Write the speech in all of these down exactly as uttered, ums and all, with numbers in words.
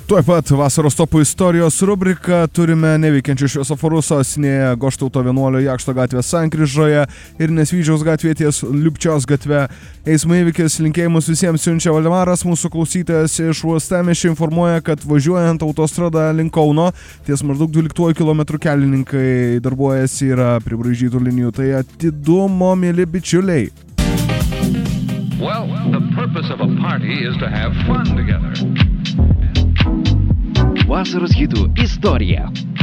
Tuoj pat vasaros topų istorijos rubrika. Turime neveikiančių šviesoforų sostinėje Goštauto vienuolio Jakšto gatvės sankryžoje ir Nesvyžiaus gatvėje ties Liupčios gatve. Eismo įvykis, linkėjimus visiems siunčia Valdemaras, mūsų klausytojas iš Uostamiesčio informuoja, kad važiuojant autostrada link Kauno ties maždaug dvyliktuoju kilometru kelininkai darbuojasi yra pribraižytų linijų. Tai atidumo, mėly bičiuliai. Well, the purpose of a party is to have fun together. Vasaros hitų istorija.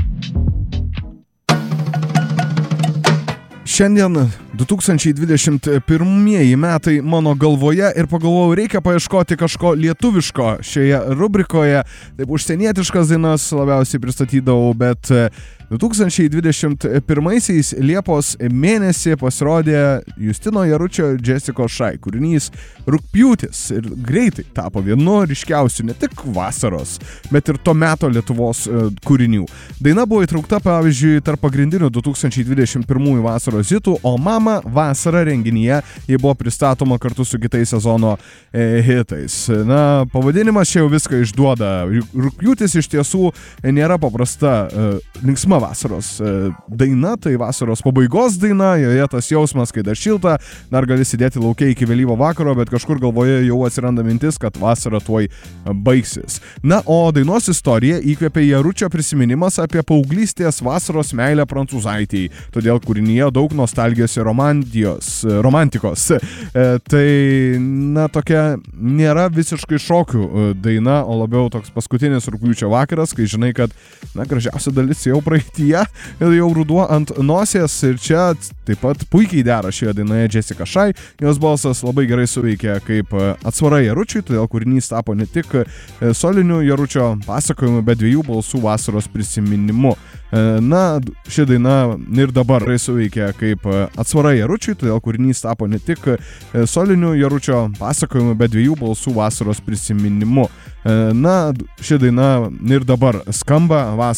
Šiandien du tūkstančiai dvidešimt pirmieji metai mano galvoje ir pagalvojau, reikia paieškoti kažko lietuviško šioje rubrikoje. Taip, užsienietiškas dainas labiausiai pristatydavau, bet du tūkstančiai dvidešimt pirmaisiais Liepos mėnesį pasirodė Justino Jaručio ir Jessicos Shy kūrinys Rugpjūtis ir greitai tapo vienu ryškiausių ne tik vasaros, bet ir to meto Lietuvos kūrinių. Daina buvo įtraukta, pavyzdžiui, tarp pagrindinių du tūkstančiai dvidešimt pirmųjų vasaros hitų, o Mama vasara renginyje jie buvo pristatoma kartu su kitais sezono e, hitais. Na, pavadinimas čia jau viską išduoda. Rugpjūtis iš tiesų nėra paprasta e, linksma vasaros e, daina, tai vasaros pabaigos daina, joje tas jausmas, kai dar šilta, dar gali sėdėti laukia iki vėlyvo vakaro, bet kažkur galvoje jau atsiranda mintis, kad vasara tuoj baigsis. Na, o dainos istorija įkvėpė Jaručio prisiminimas apie paauglystės vasaros meilę prancūzaitei, todėl kūrinyje daug nostalgijos ir romantijos, romantikos. E, tai, na, tokia nėra visiškai šokių daina, o labiau toks paskutinis rugpjūčio vakaras, kai žinai, kad, na, gražiausia dalis jau praeityje ir jau ruduo ant nosies, ir čia taip pat puikiai dera šioje dainoje Jessica Shy. Jos balsas labai gerai suveikia kaip atsvara Jaručiui, todėl kūrinys tapo ne tik soliniu Jaručio pasakojimu, bet dviejų balsų vasaros prisiminimu. Na, ši daina ir dabar suveikia kaip atsvara Jaručiui, todėl kūrinys tapo ne tik soliniu Jaručio pasakojimu, bet dviejų balsų vasaros prisiminimu. Na, ši daina ir dabar skamba vasaros